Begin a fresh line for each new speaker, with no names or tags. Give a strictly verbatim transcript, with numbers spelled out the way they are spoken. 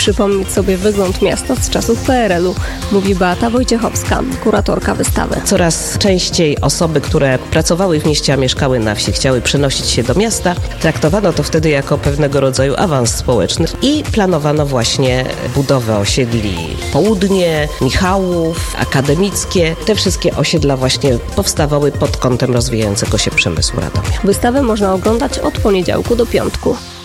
przypomnieć sobie wygląd miasta z czasów P R L u, mówi Beata Wojciechowska, kuratorka wystawy.
Coraz częściej osoby, które pracowały w mieście, a mieszkały na wsi, chciały przenosić się do miasta. Traktowano to wtedy jako pewnego rodzaju awans społeczny i planowano właśnie budowę osiedli Południe, Michałów, Akademickie. Te wszystkie osiedla właśnie powstawały pod kątem rozwijającego się przemysłu Radomia.
Wystawę można oglądać od poniedziałku do piątku.